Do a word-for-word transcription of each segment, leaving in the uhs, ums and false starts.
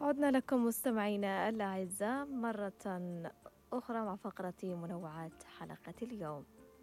عدنا لكم مستمعينا الأعزاء مرة أخرى مع فقرة منوعات حلقة اليوم.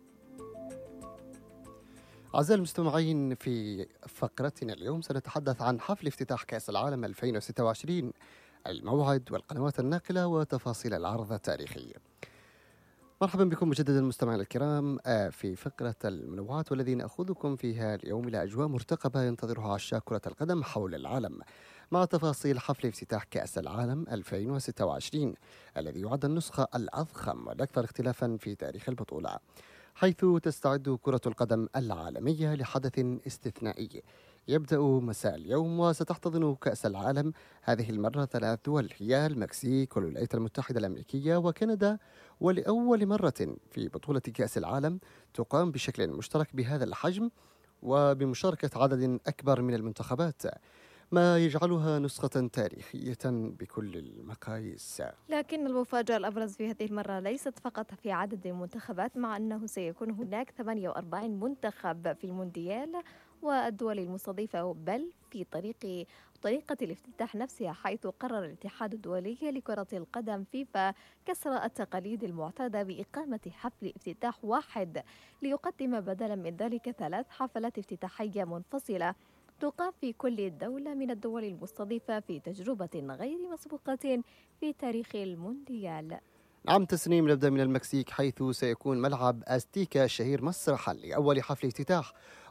أعزائي المستمعين، في فقرتنا اليوم سنتحدث عن حفل افتتاح كأس العالم ألفين وستة وعشرين، الموعد والقنوات الناقلة وتفاصيل العرض التاريخي. مرحبا بكم مجددا مستمعينا الكرام آه، في فقرة المنوعات، والذي نأخذكم فيها اليوم إلى أجواء مرتقبة ينتظرها عشاق كرة القدم حول العالم، مع تفاصيل حفل افتتاح كأس العالم ألفين وستة وعشرين الذي يعد النسخة الأضخم والأكثر اختلافا في تاريخ البطولة، حيث تستعد كرة القدم العالمية لحدث استثنائي يبدأ مساء اليوم. وستحتضن كأس العالم هذه المرة ثلاث دول، هي المكسيك والولايات المتحدة الأمريكية وكندا، ولأول مرة في بطولة كأس العالم تقام بشكل مشترك بهذا الحجم وبمشاركة عدد أكبر من المنتخبات، ما يجعلها نسخة تاريخية بكل المقاييس. لكن المفاجأة الأبرز في هذه المرة ليست فقط في عدد المنتخبات، مع أنه سيكون هناك ثمانية وأربعين منتخب في المونديال والدول المستضيفة، بل في طريق طريقة الافتتاح نفسها، حيث قرر الاتحاد الدولي لكرة القدم فيفا كسر التقاليد المعتادة بإقامة حفل افتتاح واحد، ليقدم بدلا من ذلك ثلاث حفلات افتتاحية منفصلة تقام في كل دولة من الدول المستضيفة في تجربة غير مسبوقة في تاريخ المونديال. نعم تسنيم، نبدأ من المكسيك، حيث سيكون ملعب أستيكا الشهير مسرحا لأول حفل افتتاح،